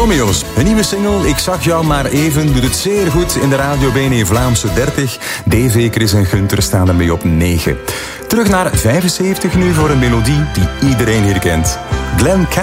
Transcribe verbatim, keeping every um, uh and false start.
Romeo's, een nieuwe single, Ik zag jou maar even, doet het zeer goed in de Radio B N E Vlaamse dertig. D V, Chris en Gunther staan ermee op negen. Terug naar vijfenzeventig nu voor een melodie die iedereen hier kent. Glen Campbell.